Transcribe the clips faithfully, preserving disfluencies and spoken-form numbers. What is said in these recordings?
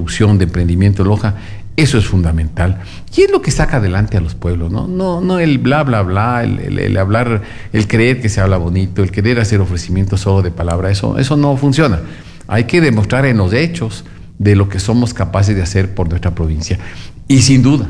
producción, de emprendimiento en Loja. Eso es fundamental. Y es lo que saca adelante a los pueblos, ¿no? No, no el bla, bla, bla, el, el, el hablar, el creer que se habla bonito, el querer hacer ofrecimientos solo de palabra. Eso, eso no funciona. Hay que demostrar en los hechos de lo que somos capaces de hacer por nuestra provincia. Y sin duda,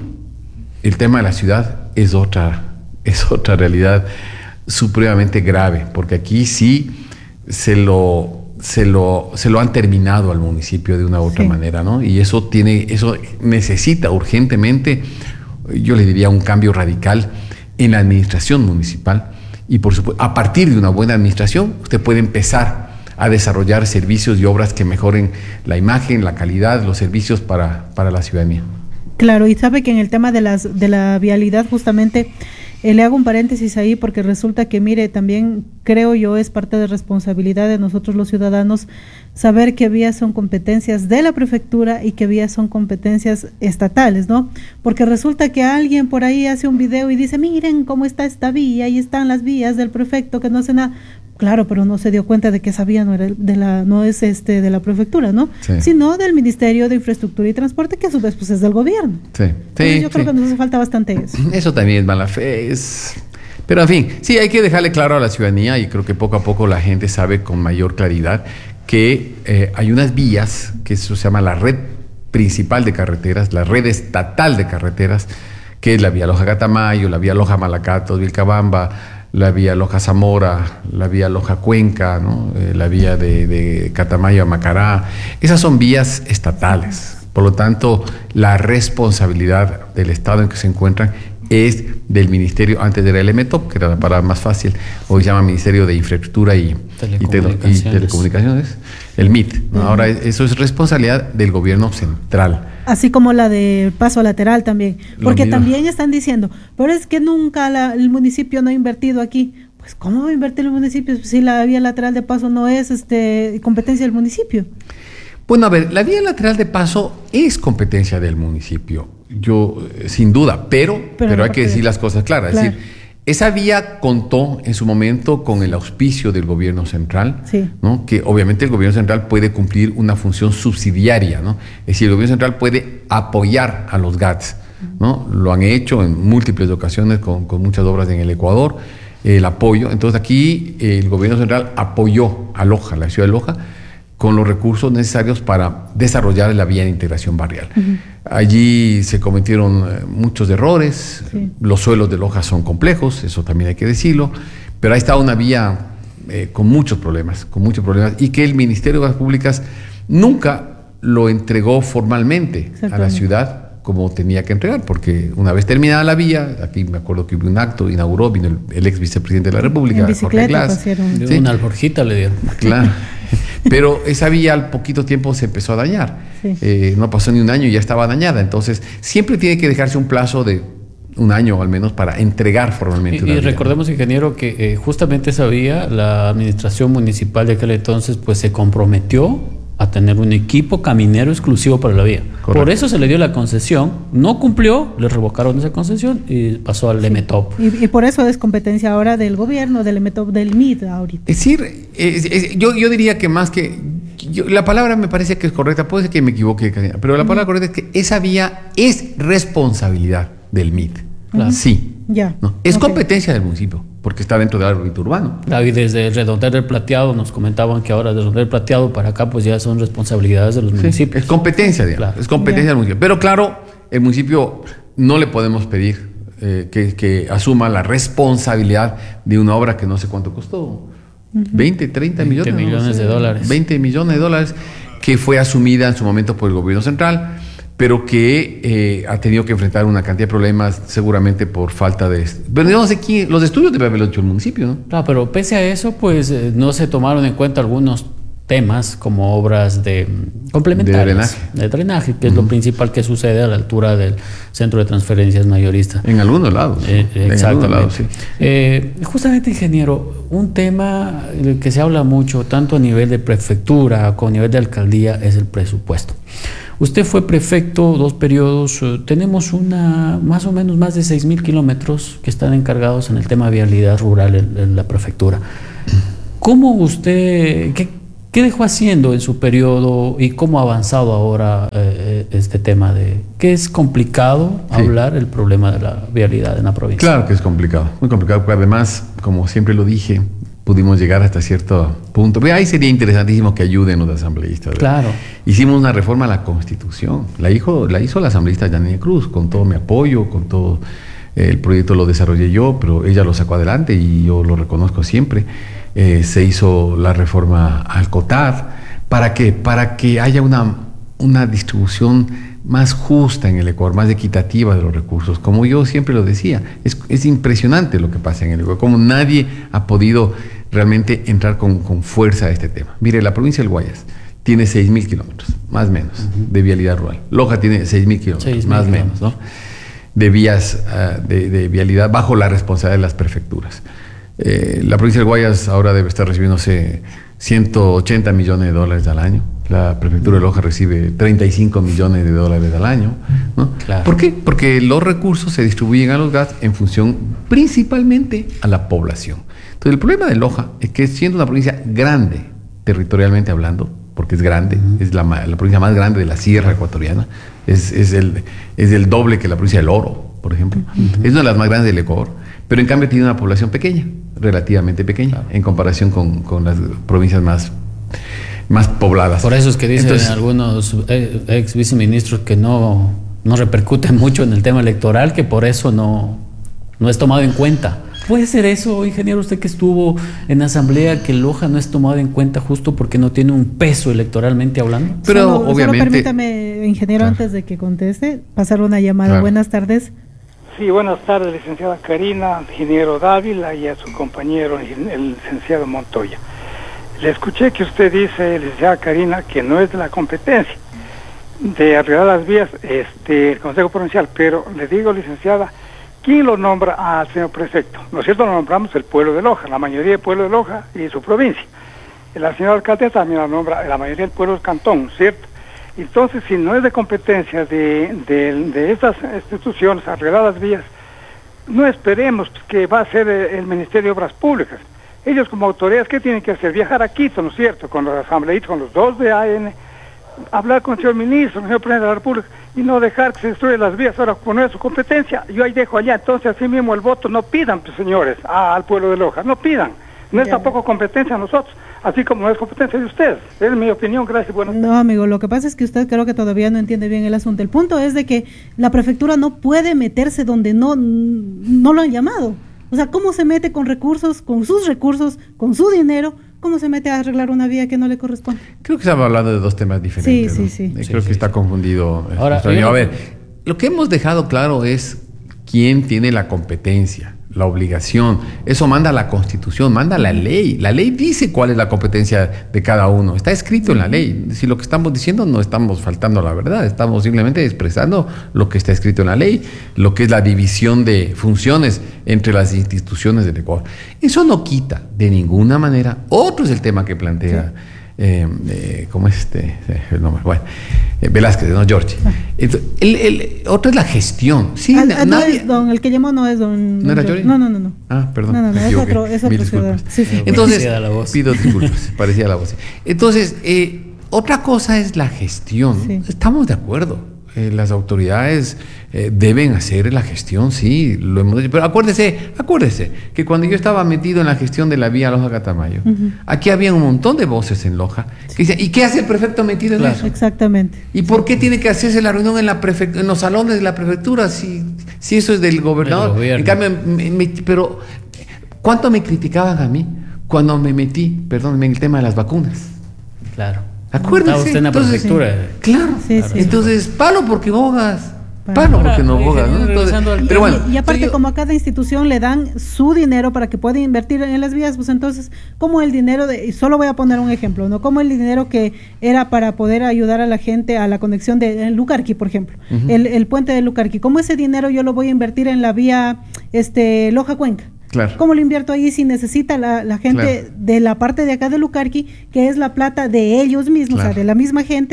el tema de la ciudad es otra, es otra realidad supremamente grave, porque aquí sí se lo... Se lo, se lo han terminado al municipio de una u otra sí. manera, ¿no? Y eso tiene, eso necesita urgentemente, yo le diría, un cambio radical en la administración municipal. Y por supuesto, a partir de una buena administración, usted puede empezar a desarrollar servicios y obras que mejoren la imagen, la calidad, los servicios para, para la ciudadanía. Claro, y sabe que en el tema de las de la vialidad, justamente, Eh, le hago un paréntesis ahí porque resulta que, mire, también creo yo es parte de responsabilidad de nosotros los ciudadanos saber qué vías son competencias de la prefectura y qué vías son competencias estatales, ¿no? Porque resulta que alguien por ahí hace un video y dice, miren cómo está esta vía, ahí están las vías del prefecto que no hace nada. Claro, pero no se dio cuenta de que esa vía no era de la, no es este de la prefectura, ¿no? Sí. Sino del Ministerio de Infraestructura y Transporte, que a su vez pues es del gobierno. Sí. Sí, yo sí. creo que nos hace falta bastante eso. Eso también es mala fe, es... Pero en fin, sí, hay que dejarle claro a la ciudadanía, y creo que poco a poco la gente sabe con mayor claridad que eh, hay unas vías, que eso se llama la red principal de carreteras, la red estatal de carreteras, que es la vía Loja-Catamayo, la vía Loja-Malacatos, Vilcabamba, la vía Loja-Zamora, la vía Loja-Cuenca, ¿no? eh, la vía de, de Catamayo a Macará. Esas son vías estatales. Por lo tanto, la responsabilidad del estado en que se encuentran es del ministerio, antes era el M T O P, que era la palabra más fácil, hoy se llama Ministerio de Infraestructura y Telecomunicaciones, y, te, y Telecomunicaciones el M I T. ¿no? Uh-huh. Ahora, eso es responsabilidad del gobierno central. Así como la de paso lateral también, porque también están diciendo, pero es que nunca la, el municipio no ha invertido aquí. Pues, ¿cómo va a invertir el municipio si la vía lateral de paso no es este competencia del municipio? Bueno, a ver, la vía lateral de paso es competencia del municipio, yo, sin duda, pero, pero, pero hay que decir de... las cosas claras. Claro. Es decir, esa vía contó en su momento con el auspicio del gobierno central, sí. ¿no? Que obviamente el gobierno central puede cumplir una función subsidiaria, ¿no? Es decir, el gobierno central puede apoyar a los G A Ts, ¿no? Lo han hecho en múltiples ocasiones con, con muchas obras en el Ecuador, el apoyo. Entonces aquí el gobierno central apoyó a Loja, la ciudad de Loja, con los recursos necesarios para desarrollar la vía de integración barrial. Uh-huh. Allí se cometieron muchos errores, sí. Los suelos de Loja son complejos, eso también hay que decirlo, pero ahí está una vía eh, con muchos problemas, con muchos problemas, y que el Ministerio de Obras Públicas nunca lo entregó formalmente a la ciudad como tenía que entregar, porque una vez terminada la vía, aquí me acuerdo que hubo un acto, inauguró, vino el, el ex vicepresidente de la República, Jorge Glass. ¿Sí? Una alforjita le dieron. Claro. Pero esa vía al poquito tiempo se empezó a dañar. Sí. Eh, no pasó ni un año y ya estaba dañada. Entonces, siempre tiene que dejarse un plazo de un año al menos para entregar formalmente y, una y vía. Recordemos, ingeniero, que eh, justamente esa vía, la administración municipal de aquel entonces, pues se comprometió a tener un equipo caminero exclusivo para la vía. Correcto. Por eso se le dio la concesión, no cumplió, le revocaron esa concesión y pasó al sí. M T O P. Y, y por eso es competencia ahora del gobierno, del M T O P, del M I T ahorita. Es decir, es, es, yo, yo diría que más que... Yo, la palabra me parece que es correcta, puede ser que me equivoque, pero la palabra uh-huh. correcta es que esa vía es responsabilidad del M I T. Uh-huh. Sí. Ya. ¿no? Es okay. competencia del municipio, porque está dentro del ámbito urbano. Claro, y desde Redondel del Plateado nos comentaban que ahora de Redondel del Plateado para acá pues ya son responsabilidades de los sí, municipios. Es competencia, digamos, claro. es competencia yeah. del municipio. Pero claro, el municipio no le podemos pedir eh, que, que asuma la responsabilidad de una obra que no sé cuánto costó. Uh-huh. veinte, treinta millones. veinte millones no sé, de dólares. veinte millones de dólares que fue asumida en su momento por el gobierno central, pero que eh, ha tenido que enfrentar una cantidad de problemas seguramente por falta de... Pero no sé quién, los estudios debe haberlo hecho el municipio, ¿no? Claro, pero pese a eso, pues eh, no se tomaron en cuenta algunos temas como obras de complementarias. De drenaje. De drenaje, que uh-huh. es lo principal que sucede a la altura del centro de transferencias mayorista. En algunos lados. Eh, exactamente. En algunos lados, sí. eh, justamente, ingeniero, un tema del que se habla mucho, tanto a nivel de prefectura como a nivel de alcaldía, es el presupuesto. Usted fue prefecto dos periodos, eh, tenemos una más o menos más de seis mil kilómetros que están encargados en el tema de vialidad rural en, en la prefectura. ¿Cómo usted, qué, ¿Qué dejó haciendo en su periodo y cómo ha avanzado ahora eh, este tema de que es complicado sí. hablar el problema de la vialidad en la provincia? Claro que es complicado, muy complicado, porque además, como siempre lo dije, pudimos llegar hasta cierto punto. Pero ahí sería interesantísimo que ayuden los asambleístas. Claro. Hicimos una reforma a la Constitución, la hizo la, hizo la asambleísta Yanine Cruz, con todo mi apoyo, con todo eh, el proyecto lo desarrollé yo, pero ella lo sacó adelante y yo lo reconozco siempre. Eh, se hizo la reforma al COTAD. ¿Para qué? Para que haya una, una distribución más justa en el Ecuador, más equitativa de los recursos. Como yo siempre lo decía, es, es impresionante lo que pasa en el Ecuador, como nadie ha podido realmente entrar con, con fuerza a este tema. Mire, la provincia del Guayas tiene seis mil kilómetros, más o menos, uh-huh. de vialidad rural. Loja tiene seis mil kilómetros, más o menos, ¿no? De vías, uh, de, de vialidad bajo la responsabilidad de las prefecturas. Eh, la provincia del Guayas ahora debe estar recibiéndose ciento ochenta millones de dólares al año. La prefectura de Loja recibe treinta y cinco millones de dólares al año, ¿no? Claro. ¿Por qué? Porque los recursos se distribuyen a los G A T en función principalmente a la población. Entonces el problema de Loja es que siendo una provincia grande, territorialmente hablando, porque es grande, uh-huh. es la, la provincia más grande de la sierra ecuatoriana, es, es, el, es el doble que la provincia del Oro, por ejemplo, uh-huh. es una de las más grandes del Ecuador, pero en cambio tiene una población pequeña, relativamente pequeña, claro. en comparación con, con las provincias más, más pobladas. Por eso es que dicen Entonces, algunos ex viceministros que no, no repercuten mucho en el tema electoral, que por eso no, no es tomado en cuenta. ¿Puede ser eso, ingeniero, usted que estuvo en asamblea, que Loja no es tomado en cuenta justo porque no tiene un peso electoralmente hablando? Pero solo, obviamente... Solo permítame, ingeniero, claro. antes de que conteste, pasar una llamada. Claro. Buenas tardes. Sí, buenas tardes, licenciada Karina, ingeniero Dávila y a su compañero, el licenciado Montoya. Le escuché que usted dice, licenciada Karina, que no es de la competencia de arreglar las vías este, el Consejo Provincial, pero le digo, licenciada, ¿quién lo nombra al señor prefecto? ¿No es cierto? Lo nombramos el pueblo de Loja, la mayoría del pueblo de Loja y su provincia. La señora alcaldesa también la nombra la mayoría del pueblo del cantón, ¿cierto? Entonces, si no es de competencia de, de, de estas instituciones arreglar las vías, no esperemos que va a ser el Ministerio de Obras Públicas. Ellos como autoridades, ¿qué tienen que hacer? Viajar a Quito, ¿no es cierto? Con los asambleístas, con los dos de A N, hablar con el señor ministro, con el señor presidente de la República, y no dejar que se destruyan las vías. Ahora, como no es su competencia, yo ahí dejo allá. Entonces, así mismo el voto, no pidan, pues, señores, a, al pueblo de Loja, no pidan. No es ya. tampoco competencia de nosotros, así como no es competencia de ustedes. Es mi opinión, gracias. Buenas no, amigo, lo que pasa es que usted creo que todavía no entiende bien el asunto. El punto es de que la prefectura no puede meterse donde no, no lo han llamado. O sea, ¿cómo se mete con recursos, con sus recursos, con su dinero? ¿Cómo se mete a arreglar una vía que no le corresponde? Creo que estaba hablando de dos temas diferentes. Sí, ¿no? sí, sí. Creo sí, que sí, está sí. confundido. Ahora, yo, a ver, lo que hemos dejado claro es quién tiene la competencia, la obligación. Eso manda la Constitución, manda la ley. La ley dice cuál es la competencia de cada uno. Está escrito en la ley. Si lo que estamos diciendo no estamos faltando a la verdad, estamos simplemente expresando lo que está escrito en la ley, lo que es la división de funciones entre las instituciones del Ecuador. Eso no quita de ninguna manera. Otro es el tema que plantea... Sí. Eh, eh, ¿Cómo es este? El nombre? Bueno, eh, Velázquez, ¿no? George. Entonces, el, el, otro es la gestión. Sí, ah, na, no nadie... es don, el que llamó no es don. ¿No era George? No, no, no, no. Ah, perdón. No, no, no, es otro, es otro ciudadano. Sí, sí. Entonces, pido disculpas, parecía la voz. Entonces, eh, otra cosa es la gestión. Sí. Estamos de acuerdo. Eh, las autoridades eh, deben hacer la gestión, sí, lo hemos dicho. Pero acuérdese, acuérdese que cuando yo estaba metido en la gestión de la vía Loja-Catamayo, uh-huh. aquí había un montón de voces en Loja que decían, ¿y qué hace el prefecto metido en claro, eso? Exactamente. ¿Y por qué tiene que hacerse la reunión en, la prefect- en los salones de la prefectura si, si eso es del gobernador? En cambio, me, me, pero ¿cuánto me criticaban a mí cuando me metí, perdón, en el tema de las vacunas? Claro. Acuérdense. Está usted en la entonces, prefectura. Sí. Claro. Sí, claro. Sí, entonces, palo porque bogas. Palo Ahora, porque no bogas. ¿no? Entonces, y, pero bueno, y, y aparte, yo, como a cada institución le dan su dinero para que pueda invertir en las vías, pues entonces, como el dinero de, y solo voy a poner un ejemplo, ¿no? Como el dinero que era para poder ayudar a la gente a la conexión de Lucarqui, por ejemplo, uh-huh. el, el puente de Lucarqui, ¿cómo ese dinero yo lo voy a invertir en la vía este Loja-Cuenca? Claro. ¿Cómo lo invierto ahí si necesita la, la gente claro. de la parte de acá de Lucarqui, que es la plata de ellos mismos, claro. o sea, de la misma gente,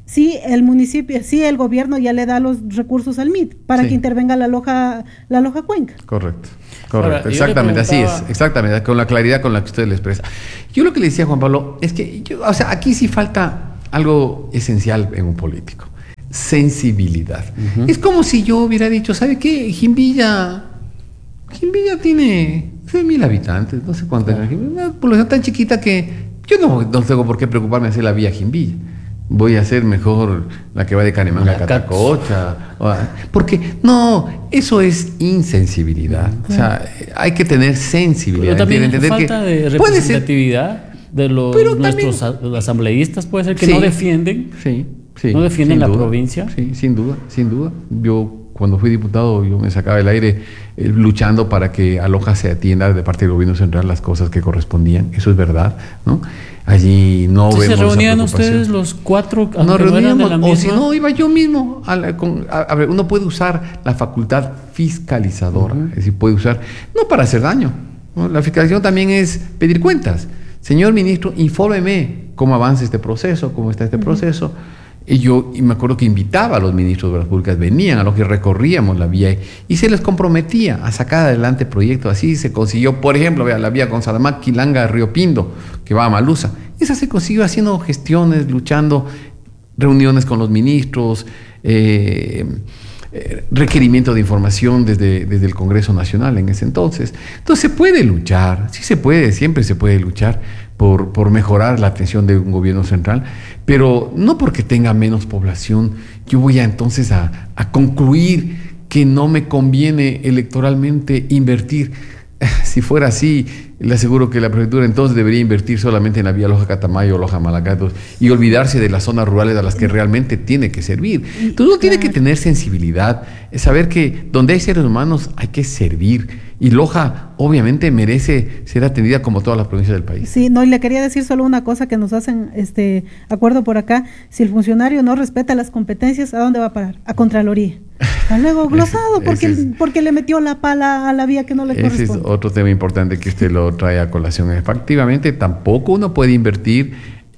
si el municipio, si el gobierno ya le da los recursos al M I T para sí. que intervenga la Loja, la Loja Cuenca. Correcto, correcto, ahora, exactamente, así es, exactamente, con la claridad con la que usted le expresa. Yo lo que le decía a Juan Pablo es que, yo, o sea, aquí sí falta algo esencial en un político: sensibilidad. Uh-huh. Es como si yo hubiera dicho, ¿sabe qué? Jimbilla, Jimbilla tiene seis mil habitantes, no sé cuánto, uh-huh. una población tan chiquita que yo no, no tengo por qué preocuparme de hacer la vía Jimbilla. Voy a hacer mejor la que va de Canemanga a Catacocha. Porque no, eso es insensibilidad. Uh-huh. O sea, hay que tener sensibilidad. Pero también entender falta que de representatividad de los nuestros también, asambleístas, puede ser que sí, no defienden. Sí, sí. No defienden la duda, provincia. Sí, sin duda, sin duda. Yo cuando fui diputado, yo me sacaba el aire eh, luchando para que a Loja se atienda de parte del gobierno central las cosas que correspondían. Eso es verdad, ¿no? Allí no Entonces, vemos. ¿se reunían ustedes los cuatro? Nos reuníamos, no o si no, iba yo mismo. A, la, con, a, a ver, uno puede usar la facultad fiscalizadora, uh-huh. es decir, puede usar, no para hacer daño, ¿no? La fiscalización también es pedir cuentas. Señor ministro, infórmeme cómo avanza este proceso, cómo está este uh-huh. proceso. Y yo y me acuerdo que invitaba a los ministros de las públicas, venían a lo que recorríamos la vía y se les comprometía a sacar adelante proyectos. Así se consiguió, por ejemplo, vea, la vía Gonzalamac, Quilanga, Río Pindo, que va a Malusa. Esa se consiguió haciendo gestiones, luchando, reuniones con los ministros, eh, eh, requerimiento de información desde, desde el Congreso Nacional en ese entonces. Entonces se puede luchar, sí se puede, siempre se puede luchar por, por mejorar la atención de un gobierno central, pero no porque tenga menos población, yo voy a entonces a, a concluir que no me conviene electoralmente invertir. Si fuera así, le aseguro que la prefectura entonces debería invertir solamente en la vía Loja-Catamayo o Loja-Malacatos y olvidarse de las zonas rurales a las que realmente tiene que servir. Entonces uno tiene que tener sensibilidad, saber que donde hay seres humanos hay que servir. Y Loja obviamente merece ser atendida como todas las provincias del país. Sí, no, y le quería decir solo una cosa que nos hacen este acuerdo por acá: si el funcionario no respeta las competencias, ¿a dónde va a parar? A Contraloría. Está luego glosado porque, es, porque le metió la pala a la vía que no le ese corresponde. Es otro tema importante que usted lo trae a colación. Efectivamente, tampoco uno puede invertir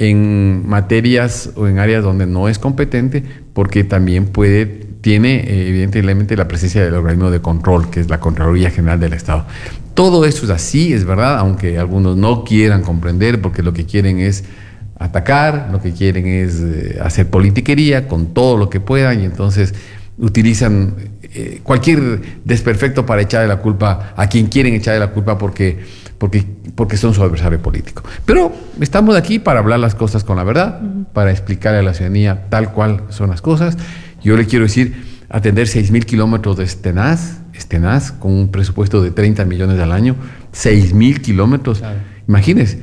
en materias o en áreas donde no es competente, porque también puede tiene eh, evidentemente la presencia del organismo de control, que es la Contraloría General del Estado. Todo eso es así, es verdad, aunque algunos no quieran comprender, porque lo que quieren es atacar, lo que quieren es eh, hacer politiquería con todo lo que puedan, y entonces utilizan eh, cualquier desperfecto para echarle la culpa a quien quieren echarle la culpa porque, porque, porque son su adversario político. Pero estamos aquí para hablar las cosas con la verdad, uh-huh. para explicarle a la ciudadanía tal cual son las cosas. Yo le quiero decir, atender seis mil kilómetros de Estenaz, Estenaz, con un presupuesto de treinta millones al año, seis mil kilómetros, claro. Imagínense,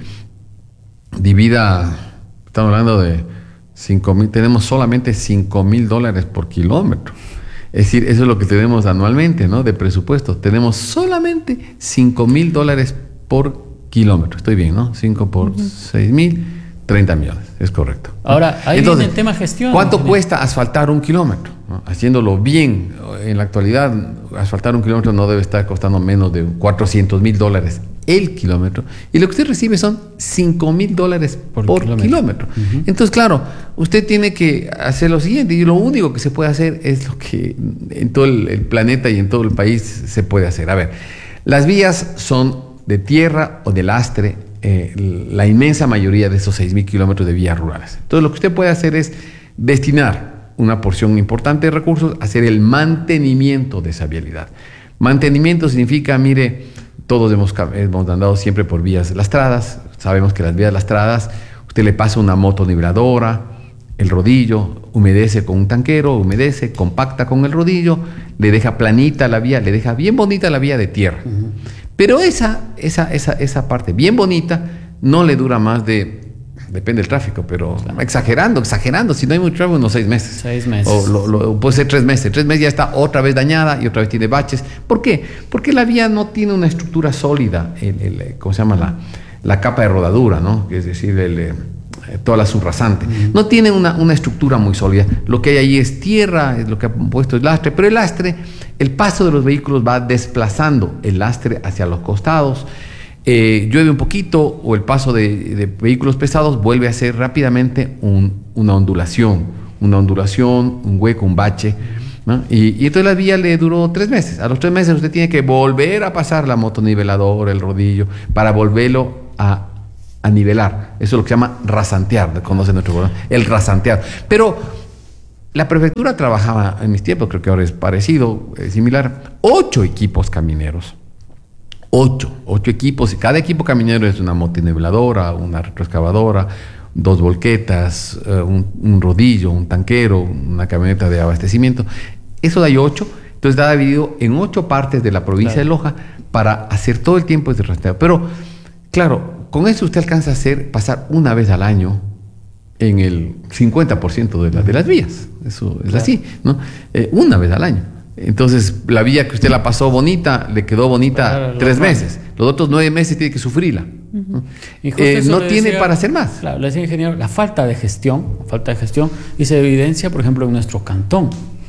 divida, estamos hablando de cinco mil, tenemos solamente cinco mil dólares por kilómetro. Es decir, eso es lo que tenemos anualmente, ¿no? De presupuesto. Tenemos solamente cinco mil dólares por kilómetro. Estoy bien, ¿no? cinco por uh-huh. seis mil, treinta millones. Es correcto. Ahora, ahí Entonces, viene el tema gestión. ¿Cuánto ¿no? cuesta asfaltar un kilómetro? ¿No? Haciéndolo bien, en la actualidad, asfaltar un kilómetro no debe estar costando menos de cuatrocientos mil dólares el kilómetro, y lo que usted recibe son cinco mil dólares por, por kilómetro. kilómetro. Uh-huh. Entonces, claro, usted tiene que hacer lo siguiente, y lo único que se puede hacer es lo que en todo el, el planeta y en todo el país se puede hacer. A ver, las vías son de tierra o de lastre, eh, la inmensa mayoría de esos seis mil kilómetros de vías rurales. Entonces, lo que usted puede hacer es destinar una porción importante de recursos a hacer el mantenimiento de esa vialidad. Mantenimiento significa, mire, todos hemos, hemos andado siempre por vías lastradas, sabemos que las vías lastradas, usted le pasa una moto niveladora, el rodillo, humedece con un tanquero, humedece, compacta con el rodillo, le deja planita la vía, le deja bien bonita la vía de tierra. Uh-huh. Pero esa, esa, esa, esa parte bien bonita no le dura más de, depende del tráfico, pero claro. exagerando, exagerando, si no hay mucho tráfico, unos seis meses. Seis meses. O lo, lo, puede ser tres meses. Tres meses ya está otra vez dañada y otra vez tiene baches. ¿Por qué? Porque la vía no tiene una estructura sólida, el, el, ¿cómo se llama? La, la capa de rodadura, ¿no? Es decir, el, eh, toda la subrasante. Uh-huh. No tiene una, una estructura muy sólida. Lo que hay ahí es tierra, es lo que ha puesto el lastre, pero el lastre, el paso de los vehículos va desplazando el lastre hacia los costados. Eh, llueve un poquito o el paso de, de vehículos pesados vuelve a hacer rápidamente un, una ondulación, una ondulación, un hueco, un bache, ¿no? Y, y entonces la vía le duró tres meses. A los tres meses usted tiene que volver a pasar la motoniveladora, el rodillo, para volverlo a, a nivelar. Eso es lo que se llama rasantear, conoce nuestro programa, el rasantear. Pero la prefectura trabajaba en mis tiempos, creo que ahora es parecido, es similar, ocho equipos camineros. Ocho, ocho equipos, y cada equipo caminero es una motoniveladora, una retroexcavadora, dos volquetas, uh, un, un rodillo, un tanquero, una camioneta de abastecimiento. Eso da ocho, entonces está dividido en ocho partes de la provincia claro. de Loja para hacer todo el tiempo ese rastreo. Pero, claro, con eso usted alcanza a hacer pasar una vez al año en el cincuenta por ciento de, la, de las vías. Eso es claro. así, ¿no? Eh, una vez al año. Entonces, la vía que usted la pasó bonita, le quedó bonita claro, tres meses. Los otros nueve meses tiene que sufrirla. Uh-huh. Eh, no tiene decía, para hacer más. Claro, le decía el ingeniero, la falta de gestión, falta de gestión, y se evidencia, por ejemplo, en nuestro cantón.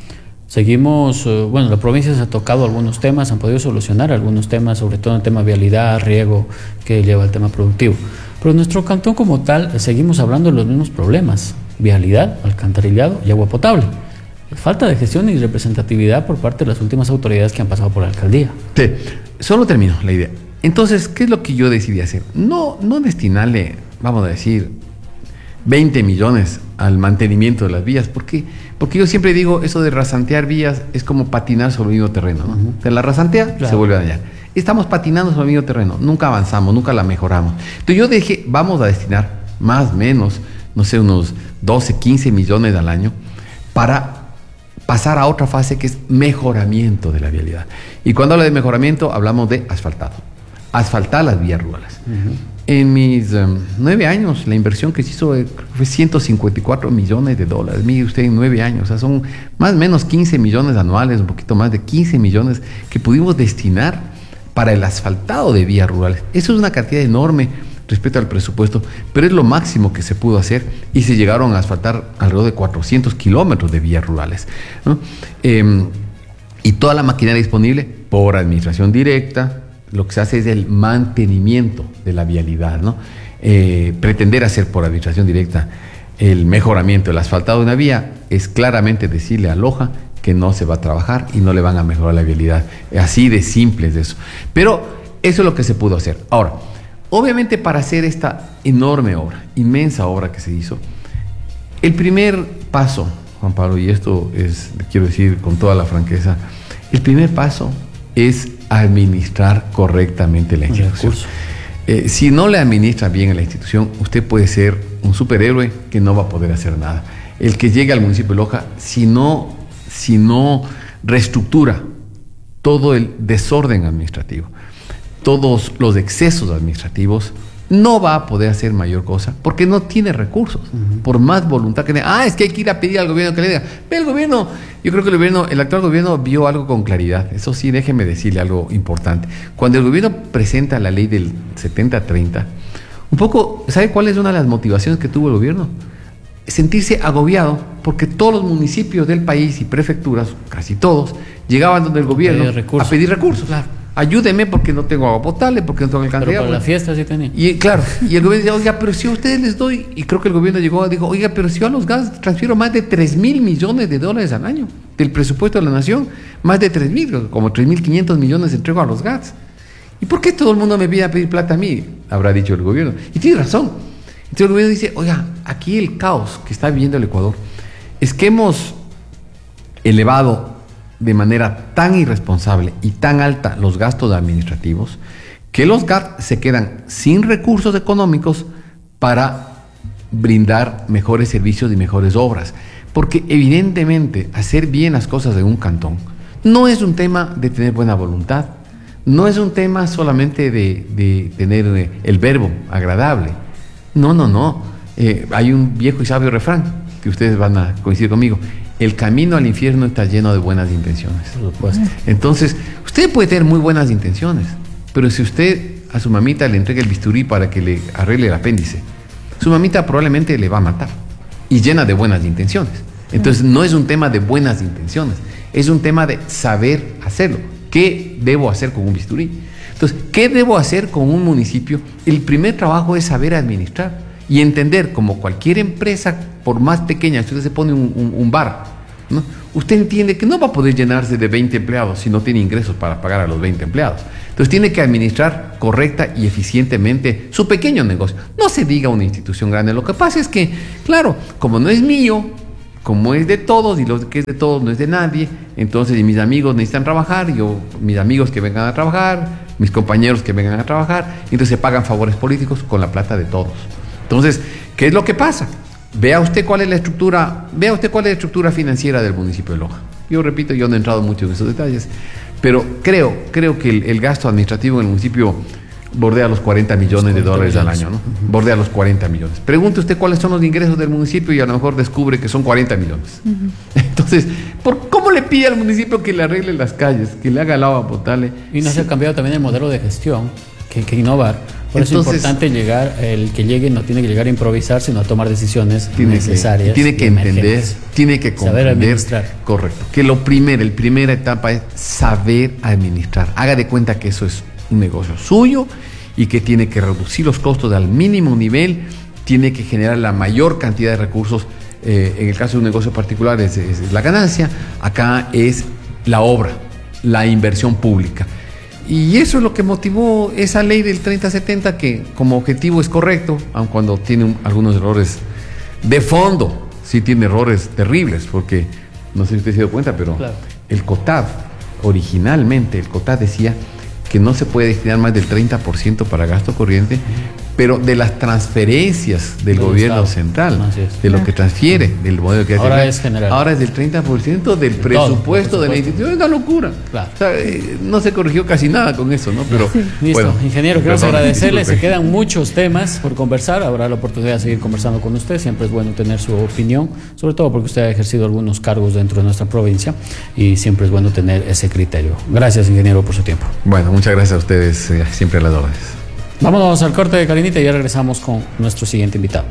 Seguimos, eh, bueno, la provincia se ha tocado algunos temas, han podido solucionar algunos temas, sobre todo en el tema vialidad, riego, que lleva el tema productivo. Pero en nuestro cantón como tal, seguimos hablando de los mismos problemas: vialidad, alcantarillado y agua potable. Falta de gestión y representatividad por parte de las últimas autoridades que han pasado por la alcaldía. Sí, solo termino la idea. Entonces, ¿qué es lo que yo decidí hacer? No, no destinarle, vamos a decir, veinte millones al mantenimiento de las vías. ¿Por qué? Porque yo siempre digo, eso de rasantear vías es como patinar sobre el mismo terreno, ¿no? Uh-huh. Te la rasantea, claro. se vuelve a dañar. Estamos patinando sobre el mismo terreno, nunca avanzamos, nunca la mejoramos. Entonces yo dije, vamos a destinar más o menos, no sé, unos doce, quince millones al año para pasar a otra fase que es mejoramiento de la vialidad. Y cuando hablo de mejoramiento, hablamos de asfaltado. Asfaltar las vías rurales. Uh-huh. En mis um, nueve años, la inversión que se hizo fue ciento cincuenta y cuatro millones de dólares. Mire usted, en nueve años, o sea, son más o menos quince millones anuales, un poquito más de quince millones que pudimos destinar para el asfaltado de vías rurales. Eso es una cantidad enorme respecto al presupuesto, pero es lo máximo que se pudo hacer y se llegaron a asfaltar alrededor de cuatrocientos kilómetros de vías rurales, ¿no? Eh, y toda la maquinaria disponible por administración directa. Lo que se hace es el mantenimiento de la vialidad, ¿no? Eh, pretender hacer por administración directa el mejoramiento, el asfaltado de una vía, es claramente decirle a Loja que no se va a trabajar y no le van a mejorar la vialidad. Así de simple es eso. Pero eso es lo que se pudo hacer. Ahora, obviamente para hacer esta enorme obra, inmensa obra que se hizo, el primer paso, Juan Pablo, y esto es, quiero decir con toda la franqueza, el primer paso es administrar correctamente la institución. Eh, si no le administra bien a la institución, usted puede ser un superhéroe que no va a poder hacer nada. El que llegue al municipio de Loja, si no, si no reestructura todo el desorden administrativo, todos los excesos administrativos, no va a poder hacer mayor cosa porque no tiene recursos, uh-huh. por más voluntad que tenga. Ah, es que hay que ir a pedir al gobierno que le diga. Pero el gobierno, yo creo que el gobierno, el actual gobierno vio algo con claridad. Eso sí, déjeme decirle algo importante. Cuando el gobierno presenta la ley del setenta treinta, un poco, ¿sabe cuál es una de las motivaciones que tuvo el gobierno? Sentirse agobiado porque todos los municipios del país y prefecturas, casi todos, llegaban donde el gobierno a pedir recursos. Claro. Ayúdeme porque no tengo agua potable, porque no tengo alcantarillado. Pero para la fiesta sí tenía. Y claro, y el gobierno decía, oiga, pero si a ustedes les doy, y creo que el gobierno llegó, dijo, oiga, pero si yo a los gas transfiero más de tres mil millones de dólares al año del presupuesto de la nación, más de tres mil, como tres mil quinientos millones entrego a los gas. ¿Y por qué todo el mundo me viene a pedir plata a mí? Habrá dicho el gobierno. Y tiene razón. Entonces el gobierno dice, oiga, aquí el caos que está viviendo el Ecuador es que hemos elevado de manera tan irresponsable y tan alta los gastos administrativos que los G A T se quedan sin recursos económicos para brindar mejores servicios y mejores obras. Porque evidentemente hacer bien las cosas en un cantón no es un tema de tener buena voluntad, no es un tema solamente de, de tener el verbo agradable. No, no, no. Eh, hay un viejo y sabio refrán que ustedes van a coincidir conmigo. El camino al infierno está lleno de buenas intenciones. Por supuesto. Entonces, usted puede tener muy buenas intenciones, pero si usted a su mamita le entrega el bisturí para que le arregle el apéndice, su mamita probablemente le va a matar, y llena de buenas intenciones. Entonces, no es un tema de buenas intenciones, es un tema de saber hacerlo. ¿Qué debo hacer con un bisturí? Entonces, ¿qué debo hacer con un municipio? El primer trabajo es saber administrar y entender, como cualquier empresa por más pequeña, si usted se pone un, un, un bar, ¿no? Usted entiende que no va a poder llenarse de veinte empleados si no tiene ingresos para pagar a los veinte empleados. Entonces tiene que administrar correcta y eficientemente su pequeño negocio. No se diga una institución grande. Lo que pasa es que, claro, como no es mío, como es de todos y lo que es de todos no es de nadie, entonces mis amigos necesitan trabajar, yo, mis amigos que vengan a trabajar, mis compañeros que vengan a trabajar, entonces se pagan favores políticos con la plata de todos. Entonces, ¿qué es lo que pasa? Vea usted cuál es la estructura, vea usted cuál es la estructura financiera del municipio de Loja. Yo repito, yo no he entrado mucho en esos detalles, pero creo, creo que el, el gasto administrativo en el municipio bordea los cuarenta millones de dólares al año, ¿no? Uh-huh. Bordea los cuarenta millones. Pregunte usted cuáles son los ingresos del municipio y a lo mejor descubre que son cuarenta millones. Uh-huh. Entonces, ¿por ¿cómo le pide al municipio que le arregle las calles, que le haga el agua potable? Y no sí. se ha cambiado también el modelo de gestión, que hay que innovar. Por eso es importante llegar, el que llegue no tiene que llegar a improvisar, sino a tomar decisiones tiene necesarias. Que, tiene que entender, tiene que comprender. Saber administrar. Correcto. Que lo primero, el primera etapa es saber administrar. Haga de cuenta que eso es un negocio suyo y que tiene que reducir los costos al mínimo nivel, tiene que generar la mayor cantidad de recursos. Eh, en el caso de un negocio particular es, es, es la ganancia, acá es la obra, la inversión pública. Y eso es lo que motivó esa ley del treinta setenta, que como objetivo es correcto, aun cuando tiene un, algunos errores de fondo, sí tiene errores terribles, porque no sé si usted se dio cuenta, pero claro. el COTAD, originalmente el COTAD decía que no se puede destinar más del treinta por ciento para gasto corriente, pero de las transferencias del, del gobierno Estado. central, no, es. de lo que transfiere, del modelo que ahora es general. Ahora es del treinta por ciento del presupuesto, Todo, de la institución. Es una locura. Claro. O sea, eh, no se corrigió casi nada con eso, ¿no? Pero sí. Listo, bueno, ingeniero, queremos agradecerle. Se quedan muchos temas por conversar. Habrá la oportunidad de seguir conversando con usted. Siempre es bueno tener su opinión, sobre todo porque usted ha ejercido algunos cargos dentro de nuestra provincia y siempre es bueno tener ese criterio. Gracias, ingeniero, por su tiempo. Bueno, muchas gracias a ustedes, eh, siempre a las órdenes. Vámonos al corte de Karinita y ya regresamos con nuestro siguiente invitado.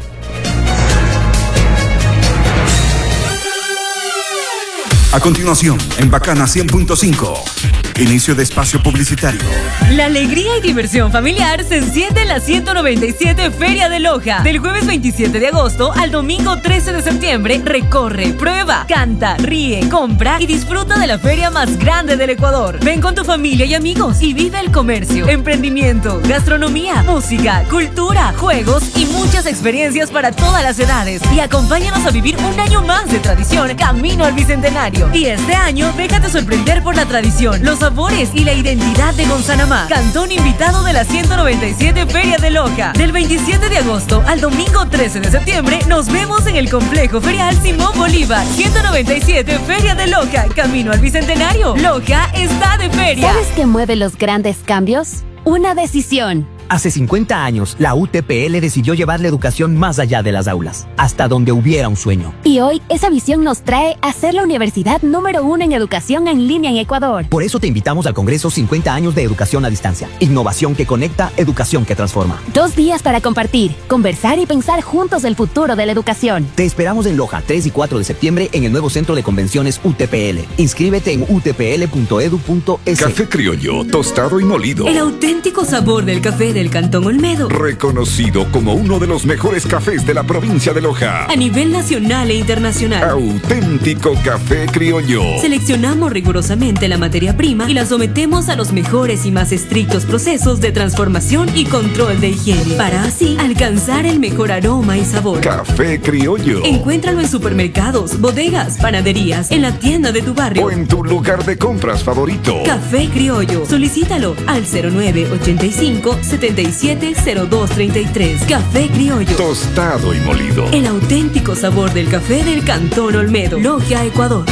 A continuación, en Bacana cien punto cinco, inicio de espacio publicitario. La alegría y diversión familiar se enciende en la ciento noventa y siete Feria de Loja. Del jueves veintisiete de agosto al domingo trece de septiembre, recorre, prueba, canta, ríe, compra y disfruta de la feria más grande del Ecuador. Ven con tu familia y amigos y vive el comercio, emprendimiento, gastronomía, música, cultura, juegos y muchas experiencias para todas las edades. Y acompáñanos a vivir un año más de tradición camino al Bicentenario. Y este año, déjate sorprender por la tradición, los sabores y la identidad de Gonzanamá. Cantón invitado de la ciento noventa y siete Feria de Loja. Del veintisiete de agosto al domingo trece de septiembre, nos vemos en el Complejo Ferial Simón Bolívar. ciento noventa y siete Feria de Loja, camino al Bicentenario. Loja está de feria. ¿Sabes qué mueve los grandes cambios? Una decisión. Hace cincuenta años, la U T P L decidió llevar la educación más allá de las aulas, hasta donde hubiera un sueño. Y hoy, esa visión nos trae a ser la universidad número uno en educación en línea en Ecuador. Por eso te invitamos al Congreso cincuenta años de Educación a Distancia. Innovación que conecta, educación que transforma. Dos días para compartir, conversar y pensar juntos el futuro de la educación. Te esperamos en Loja, tres y cuatro de septiembre, en el nuevo Centro de Convenciones U T P L. Inscríbete en u t p l punto e d u punto e s. Café criollo, tostado y molido. El auténtico sabor del café del Cantón Olmedo. Reconocido como uno de los mejores cafés de la provincia de Loja. A nivel nacional e internacional. Auténtico café criollo. Seleccionamos rigurosamente la materia prima y la sometemos a los mejores y más estrictos procesos de transformación y control de higiene, para así alcanzar el mejor aroma y sabor. Café criollo. Encuéntralo en supermercados, bodegas, panaderías, en la tienda de tu barrio o en tu lugar de compras favorito. Café criollo. Solicítalo al cero nueve ochenta y cinco setenta y siete cero dos treinta y tres. Café criollo. Tostado y molido. El auténtico sabor del café del Cantón Olmedo. Loja, Ecuador.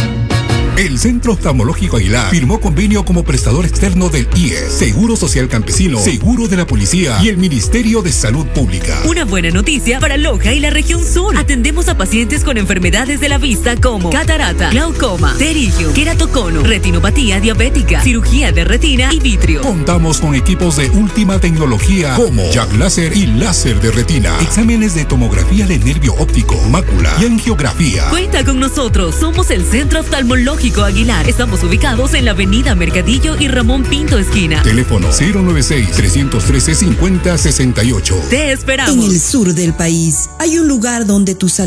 El Centro Oftalmológico Aguilar firmó convenio como prestador externo del I E S, Seguro Social Campesino, Seguro de la Policía y el Ministerio de Salud Pública. Una buena noticia para Loja y la región sur. Atendemos a pacientes con enfermedades de la vista como catarata, glaucoma, pterigio, queratocono, retinopatía diabética, cirugía de retina y vitrio. Contamos con equipos de última tecnología como Jack Láser y láser de retina, exámenes de tomografía de nervio óptico, mácula y angiografía. Cuenta con nosotros, somos el Centro Oftalmológico Aguilar. Estamos ubicados en la avenida Mercadillo y Ramón Pinto esquina. Teléfono cero nueve seis, tres uno tres, cinco cero seis ocho. Te esperamos. En el sur del país hay un lugar donde tu salud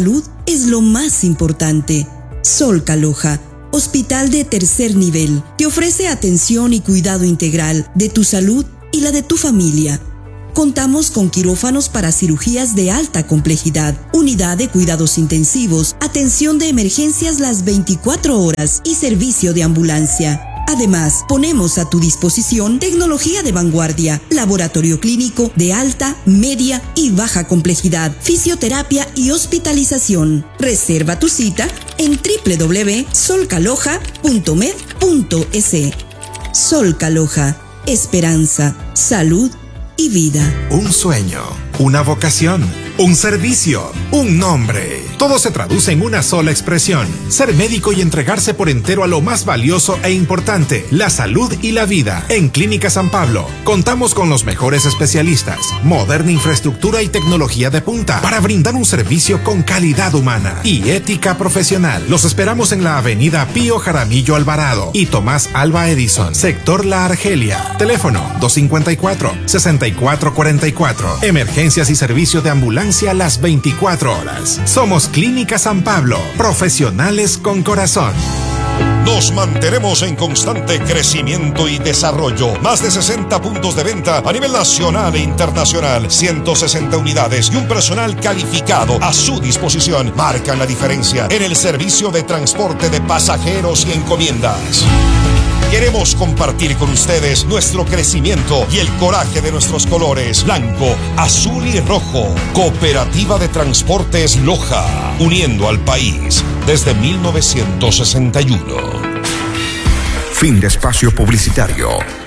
es lo más importante. Solca Loja, hospital de tercer nivel, te ofrece atención y cuidado integral de tu salud y la de tu familia. Contamos con quirófanos para cirugías de alta complejidad, unidad de cuidados intensivos, atención de emergencias las veinticuatro horas y servicio de ambulancia. Además, ponemos a tu disposición tecnología de vanguardia, laboratorio clínico de alta, media y baja complejidad, fisioterapia y hospitalización. Reserva tu cita en doble u doble u doble u punto solcaloja punto med punto es. Solcaloja, esperanza, salud y vida. Un sueño, una vocación, un servicio, un nombre. Todo se traduce en una sola expresión: ser médico y entregarse por entero a lo más valioso e importante, la salud y la vida. En Clínica San Pablo contamos con los mejores especialistas, moderna infraestructura y tecnología de punta para brindar un servicio con calidad humana y ética profesional. Los esperamos en la avenida Pío Jaramillo Alvarado y Tomás Alba Edison, sector La Argelia. Teléfono dos cinco cuatro, seis cuatro cuatro cuatro. Emergencias y servicio de ambulancia las veinticuatro horas. Somos Clínica San Pablo, profesionales con corazón. Nos mantenemos en constante crecimiento y desarrollo. Más de sesenta puntos de venta a nivel nacional e internacional, ciento sesenta unidades y un personal calificado a su disposición marcan la diferencia en el servicio de transporte de pasajeros y encomiendas. Queremos compartir con ustedes nuestro crecimiento y el coraje de nuestros colores blanco, azul y rojo. Cooperativa de Transportes Loja, uniendo al país desde mil novecientos sesenta y uno. Fin de espacio publicitario.